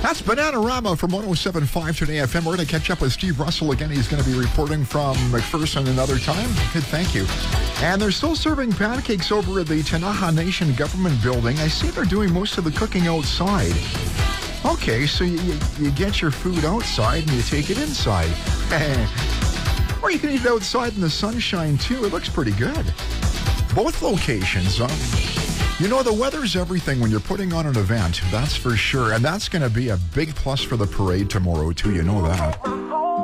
That's Bananarama from 107.5 Today FM. We're going to catch up with Steve Russell again. He's going to be reporting from McPherson another time. Good, thank you. And they're still serving pancakes over at the Tanaha Nation Government Building. I see they're doing most of the cooking outside. Okay, so you get your food outside and you take it inside. Or you can eat it outside in the sunshine, too. It looks pretty good. Both locations, You know, the weather's everything when you're putting on an event, that's for sure. And that's going to be a big plus for the parade tomorrow, too. You know that.